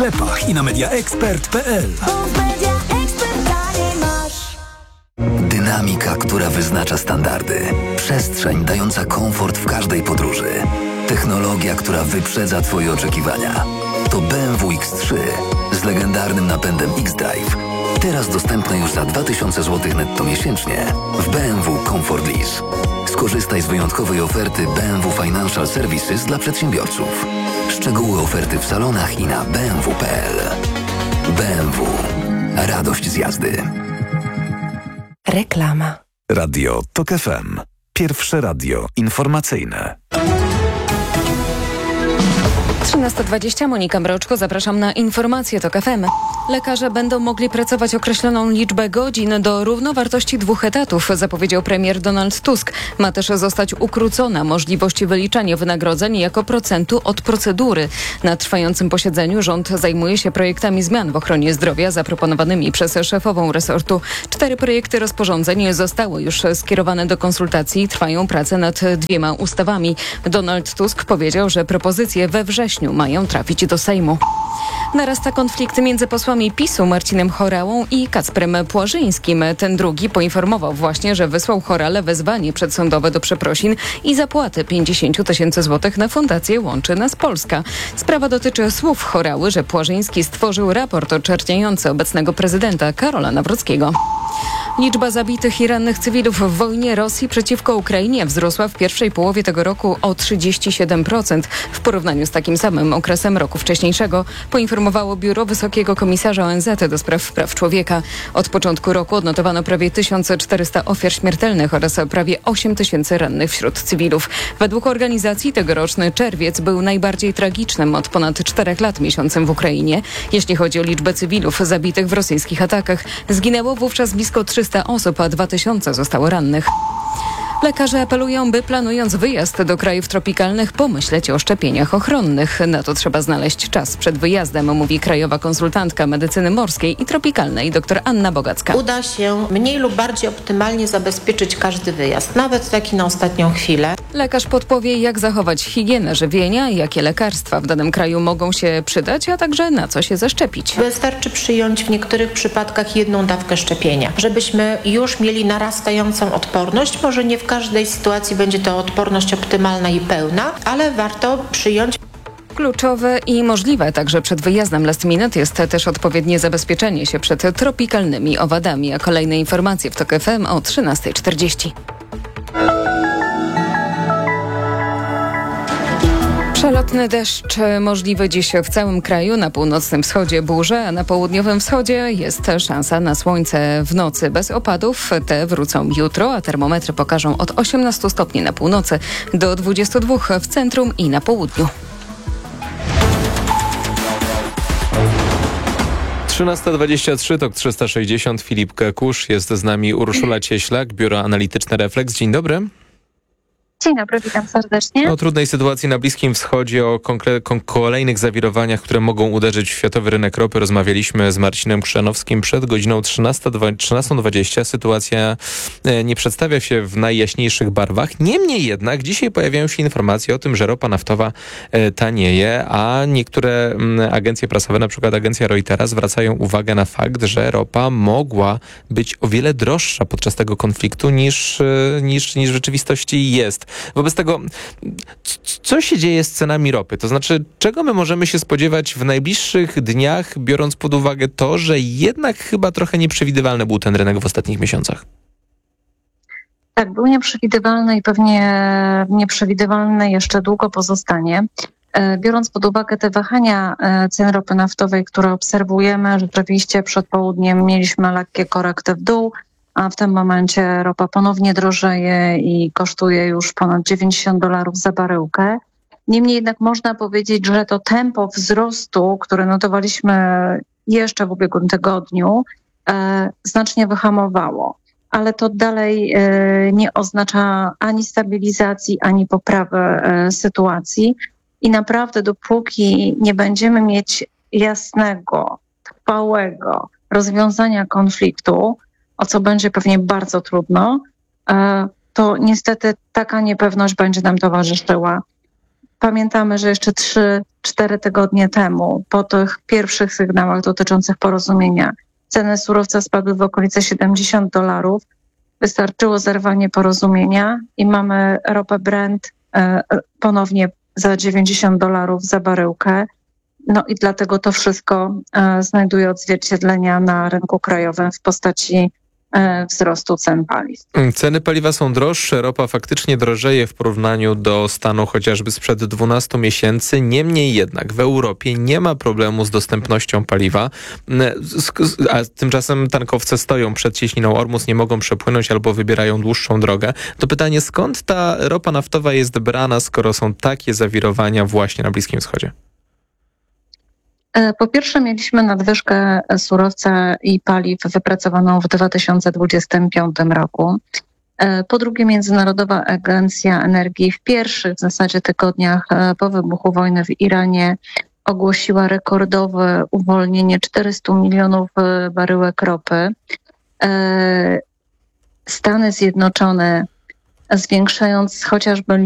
sklepach i na mediaexpert.pl. Dynamika, która wyznacza standardy. Przestrzeń dająca komfort w każdej podróży. Technologia, która wyprzedza Twoje oczekiwania. To BMW X3 z legendarnym napędem X-Drive. Teraz dostępne już za 2000 zł netto miesięcznie w BMW Comfort Lease. Skorzystaj z wyjątkowej oferty BMW Financial Services dla przedsiębiorców. Szczegóły oferty w salonach i na bmw.pl. BMW. Radość z jazdy. Reklama. Radio TOK FM. Pierwsze radio informacyjne. 13:20, Monika Mroczko, zapraszam na informacje TOK FM. Lekarze będą mogli pracować określoną liczbę godzin do równowartości 2 etatów, zapowiedział premier Donald Tusk. Ma też zostać ukrócona możliwość wyliczania wynagrodzeń jako procentu od procedury. Na trwającym posiedzeniu rząd zajmuje się projektami zmian w ochronie zdrowia zaproponowanymi przez szefową resortu. 4 projekty rozporządzeń zostały już skierowane do konsultacji. Trwają prace nad 2 ustawami. Donald Tusk powiedział, że propozycje we wrześniu mają trafić do Sejmu. Narasta konflikt między posłami PiS-u Marcinem Horałą i Kacprem Płażyńskim. Ten drugi poinformował właśnie, że wysłał Horale wezwanie przedsądowe do przeprosin i zapłaty 50 000 złotych na Fundację Łączy Nas Polska. Sprawa dotyczy słów Horały, że Płażyński stworzył raport oczerniający obecnego prezydenta Karola Nawrockiego. Liczba zabitych i rannych cywilów w wojnie Rosji przeciwko Ukrainie wzrosła w pierwszej połowie tego roku o 37% w porównaniu z takim samym okresem roku wcześniejszego, poinformowało Biuro Wysokiego Komisarza ONZ do spraw praw człowieka. Od początku roku odnotowano prawie 1400 ofiar śmiertelnych oraz prawie 8000 rannych wśród cywilów. Według organizacji tegoroczny czerwiec był najbardziej tragicznym od ponad 4 lat miesiącem w Ukrainie. Jeśli chodzi o liczbę cywilów zabitych w rosyjskich atakach, zginęło wówczas blisko 300 osób, a 2000 zostało rannych. Lekarze apelują, by planując wyjazd do krajów tropikalnych pomyśleć o szczepieniach ochronnych. Na to trzeba znaleźć czas przed wyjazdem, mówi krajowa konsultantka medycyny morskiej i tropikalnej dr Anna Bogacka. Uda się mniej lub bardziej optymalnie zabezpieczyć każdy wyjazd, nawet taki na ostatnią chwilę. Lekarz podpowie, jak zachować higienę żywienia, jakie lekarstwa w danym kraju mogą się przydać, a także na co się zaszczepić. Wystarczy przyjąć w niektórych przypadkach 1 dawkę szczepienia, żebyśmy już mieli narastającą odporność. Może nie w każdej sytuacji będzie to odporność optymalna i pełna, ale warto przyjąć. Kluczowe i możliwe także przed wyjazdem last minute jest też odpowiednie zabezpieczenie się przed tropikalnymi owadami. A kolejne informacje w TOK FM o 13:40. Przelotny deszcz możliwy dziś w całym kraju. Na północnym wschodzie burze, a na południowym wschodzie jest szansa na słońce w nocy. Bez opadów te wrócą jutro, a termometry pokażą od 18 stopni na północy do 22 w centrum i na południu. 13:23, TOK 360, Filip Kekusz, jest z nami Urszula Cieślak, Biuro Analityczne Refleks. Dzień dobry. Dzień dobry, witam serdecznie. O trudnej sytuacji na Bliskim Wschodzie, o kolejnych zawirowaniach, które mogą uderzyć w światowy rynek ropy, rozmawialiśmy z Marcinem Chrzanowskim przed godziną 13:20. Sytuacja nie przedstawia się w najjaśniejszych barwach. Niemniej jednak dzisiaj pojawiają się informacje o tym, że ropa naftowa tanieje, a niektóre agencje prasowe, na przykład agencja Reutera, zwracają uwagę na fakt, że ropa mogła być o wiele droższa podczas tego konfliktu niż w rzeczywistości jest. Wobec tego, co się dzieje z cenami ropy? To znaczy, czego my możemy się spodziewać w najbliższych dniach, biorąc pod uwagę to, że jednak chyba trochę nieprzewidywalny był ten rynek w ostatnich miesiącach? Tak, był nieprzewidywalny i pewnie nieprzewidywalny jeszcze długo pozostanie. Biorąc pod uwagę te wahania cen ropy naftowej, które obserwujemy, rzeczywiście przed południem mieliśmy lekkie korekty w dół, a w tym momencie ropa ponownie drożeje i kosztuje już ponad $90 za baryłkę. Niemniej jednak można powiedzieć, że to tempo wzrostu, które notowaliśmy jeszcze w ubiegłym tygodniu, znacznie wyhamowało. Ale to dalej nie oznacza ani stabilizacji, ani poprawy sytuacji. I naprawdę dopóki nie będziemy mieć jasnego, trwałego rozwiązania konfliktu, o co będzie pewnie bardzo trudno, to niestety taka niepewność będzie nam towarzyszyła. Pamiętamy, że jeszcze 3 4 tygodnie temu, po tych pierwszych sygnałach dotyczących porozumienia, ceny surowca spadły w okolice $70. Wystarczyło zerwanie porozumienia i mamy ropę Brent ponownie za $90 za baryłkę. No i dlatego to wszystko znajduje odzwierciedlenia na rynku krajowym w postaci wzrostu cen paliw. Ceny paliwa są droższe, ropa faktycznie drożeje w porównaniu do stanu chociażby sprzed 12 miesięcy. Niemniej jednak w Europie nie ma problemu z dostępnością paliwa, a tymczasem tankowce stoją przed cieśniną Ormus, nie mogą przepłynąć albo wybierają dłuższą drogę. To pytanie, skąd ta ropa naftowa jest brana, skoro są takie zawirowania właśnie na Bliskim Wschodzie? Po pierwsze, mieliśmy nadwyżkę surowca i paliw wypracowaną w 2025 roku. Po drugie, Międzynarodowa Agencja Energii w pierwszych w zasadzie tygodniach po wybuchu wojny w Iranie ogłosiła rekordowe uwolnienie 400 milionów baryłek ropy. Stany Zjednoczone, zwiększając chociażby